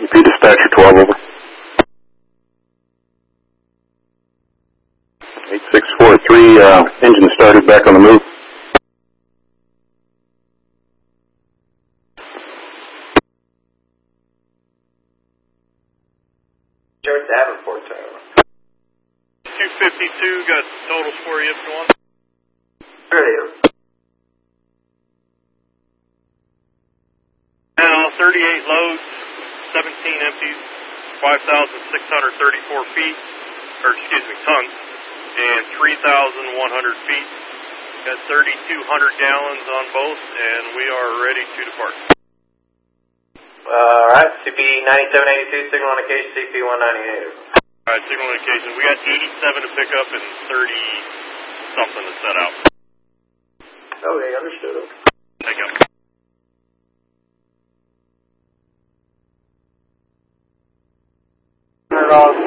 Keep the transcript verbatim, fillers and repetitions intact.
Repeat dispatcher twelve, over. eight six four three, uh, engine started, back on the move. George Davenport, Tower. two fifty-two, got totals for you if you want. Radio. Now, thirty-eight loads, seventeen empties, five thousand six hundred thirty-four feet, or excuse me, tons, and three thousand one hundred feet. Got thirty-two hundred gallons on both, and we are ready to depart. All right, C P ninety-seven eighty-two, signal indication, C P one ninety-eight. All right, signal indication. We got eighty-seven to pick up and thirty-something to set out. Okay, understood. Thank you. All